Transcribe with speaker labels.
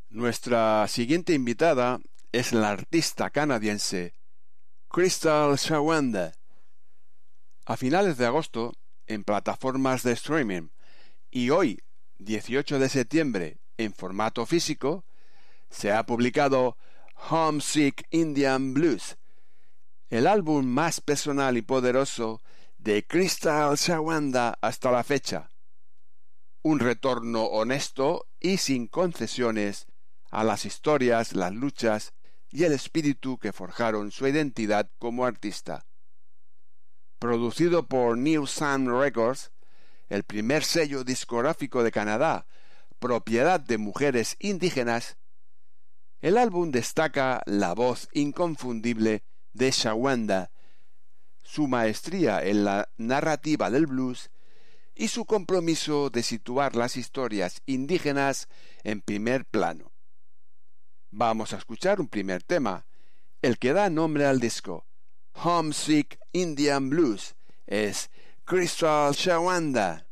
Speaker 1: Nuestra siguiente invitada es la artista canadiense Crystal Shawanda. A finales de agosto, en plataformas de streaming, y hoy, 18 de septiembre, en formato físico, se ha publicado Homesick Indian Blues, el álbum más personal y poderoso de Crystal Shawanda hasta la fecha. Un retorno honesto y sin concesiones a las historias, las luchas y el espíritu que forjaron su identidad como artista. Producido por New Sound Records, el primer sello discográfico de Canadá, propiedad de mujeres indígenas, el álbum destaca la voz inconfundible de Shawanda, su maestría en la narrativa del blues y su compromiso de situar las historias indígenas en primer plano. Vamos a escuchar un primer tema, el que da nombre al disco, Homesick Indian Blues, es Crystal Shawanda.